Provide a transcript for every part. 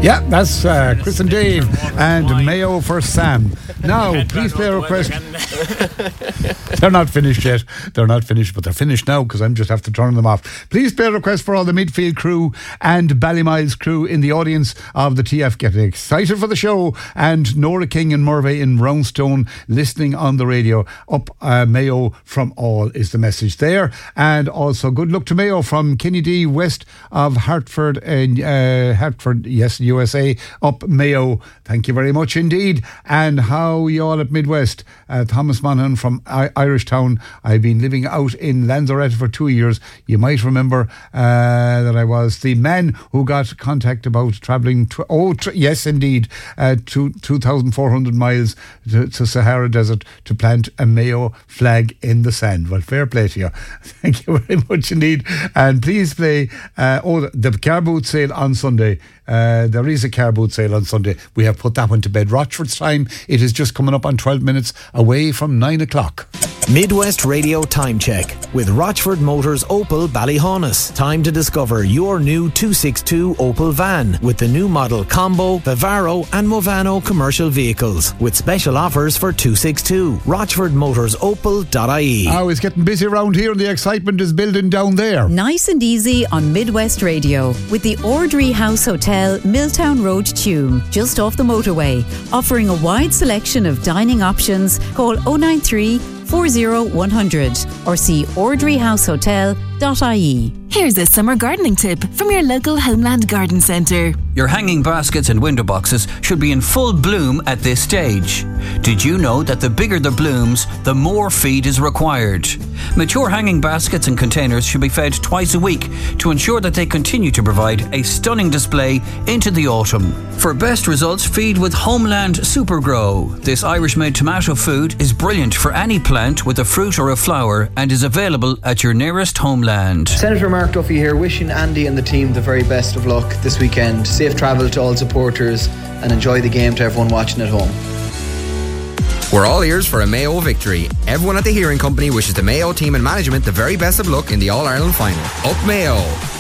Yeah, that's Chris and Dave and Mayo for Sam. Now, please play a request. They're not finished yet. They're not finished, but they're finished now because I'm just have to turn them off. Please play a request for all the midfield crew and Ballymiles crew in the audience of the TF getting excited for the show, and Nora King and Murray in Roundstone listening on the radio. Up Mayo from all is the message there. And also good luck to Mayo from Kenny D west of Hartford, Hartford, yes, USA. Up Mayo, thank you very much indeed. And how you all at Midwest? Thomas Monaghan from Irishtown. I've been living out in Lanzarote for 2 years. You might remember that I was the man who got contact about travelling yes indeed, 2,400 miles to Sahara Desert to plant a Mayo flag in the sand. Well, fair play to you. Thank you very much indeed. And please play the car boot sale on Sunday. There is a car boot sale on Sunday. We have put that one to bed. Rochford's time, it is just coming up on 12 minutes away from 9 o'clock. Midwest Radio Time Check with Rochford Motors Opel Ballyhaunis. Time to discover your new 262 Opel van with the new model Combo, Vivaro and Movano commercial vehicles with special offers for 262. RochfordMotorsOpel.ie. Oh, it's getting busy around here and the excitement is building down there. Nice and easy on Midwest Radio with the Ordry House Hotel, Milltown Road, Tuam, just off the motorway. Offering a wide selection of dining options. Call 093 40100 or see ordryhousehotel.ie. Here's a summer gardening tip from your local Homeland Garden Centre. Your hanging baskets and window boxes should be in full bloom at this stage. Did you know that the bigger the blooms, the more feed is required? Mature hanging baskets and containers should be fed twice a week to ensure that they continue to provide a stunning display into the autumn. For best results, feed with Homeland Supergrow. This Irish-made tomato food is brilliant for any plant with a fruit or a flower and is available at your nearest Homeland. Senator Mark Duffy here, wishing Andy and the team the very best of luck this weekend. Safe travel to all supporters and enjoy the game to everyone watching at home. We're all ears for a Mayo victory. Everyone at the Hearing Company wishes the Mayo team and management the very best of luck in the All-Ireland final. Up Mayo!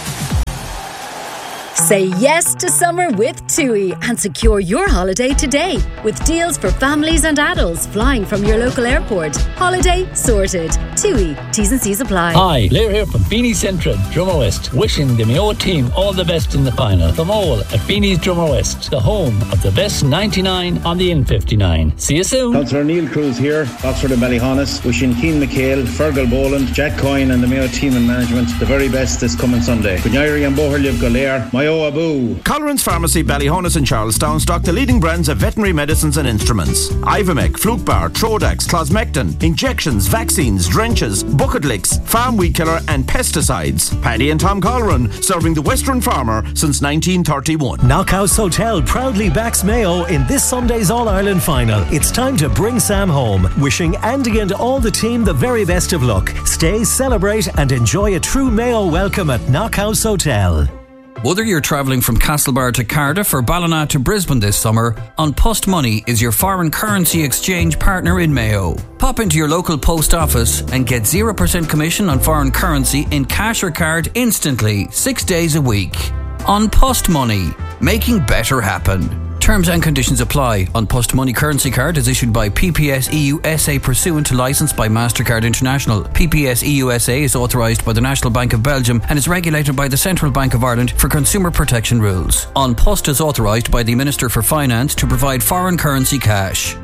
Say yes to summer with TUI and secure your holiday today with deals for families and adults flying from your local airport. Holiday sorted. TUI. T's and C's apply. Hi, Blair here from Beanie Central, Drummer West, wishing the Mayo team all the best in the final. From all at Beanie's Drummer West, the home of the best 99 on the N59. See you soon. Councillor Neil Cruz here, Oxford and Ballyhaunis, wishing Keane McHale, Fergal Boland, Jack Coyne and the Mayo team and management the very best this coming Sunday. Gunyari and Boherliv Golair, Mayo Abu. Colleran's Pharmacy, Ballyhaunis and Charlestown stock the leading brands of veterinary medicines and instruments. Ivomec, Flukebar, Trodax, Closmectin, injections, vaccines, drenches, bucket licks, farm weed killer and pesticides. Paddy and Tom Colleran, serving the Western farmer since 1931. Knockhouse Hotel proudly backs Mayo in this Sunday's All-Ireland final. It's time to bring Sam home. Wishing Andy and all the team the very best of luck. Stay, celebrate and enjoy a true Mayo welcome at Knockhouse Hotel. Whether you're travelling from Castlebar to Cardiff or Ballina to Brisbane this summer, An Post Money is your foreign currency exchange partner in Mayo. Pop into your local post office and get 0% commission on foreign currency in cash or card instantly, 6 days a week. An Post Money, making better happen. Terms and conditions apply. An Post Money currency card is issued by PPS EU SA pursuant to licence by MasterCard International. PPS EU SA is authorised by the National Bank of Belgium and is regulated by the Central Bank of Ireland for consumer protection rules. An Post is authorised by the Minister for Finance to provide foreign currency cash.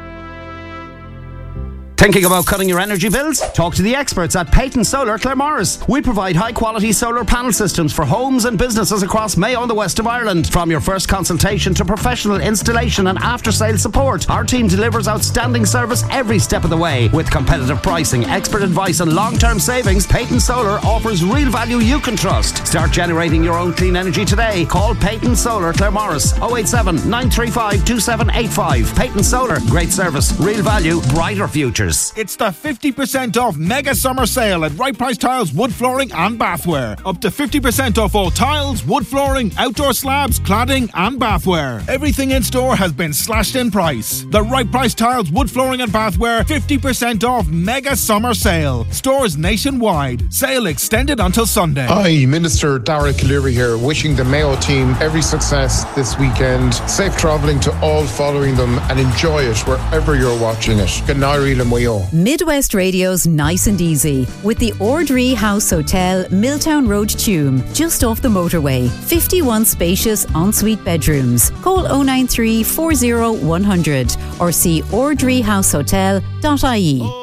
Thinking about cutting your energy bills? Talk to the experts at Peyton Solar Claremorris. We provide high-quality solar panel systems for homes and businesses across Mayo and the west of Ireland. From your first consultation to professional installation and after-sales support, our team delivers outstanding service every step of the way. With competitive pricing, expert advice and long-term savings, Peyton Solar offers real value you can trust. Start generating your own clean energy today. Call Peyton Solar Claremorris 087 935 2785. Peyton Solar, great service, real value, brighter futures. Builders. It's the 50% off mega summer sale at Right Price Tiles, wood flooring and bathware. Up to 50% off all tiles, wood flooring, outdoor slabs, cladding and bathware. Everything in store has been slashed in price. The Right Price Tiles, wood flooring and bathware 50% off mega summer sale. Stores nationwide. Sale extended until Sunday. Hi, Minister Dara Cleary here, wishing the Mayo team every success this weekend. Safe travelling to all following them and enjoy it wherever you're watching it. Good night, Mayo. Midwest Radio's Nice and Easy with the Ordree House Hotel, Milltown Road, Tuam, just off the motorway. 51 spacious ensuite bedrooms. Call 093 40 100 or see ordreehousehotel.ie.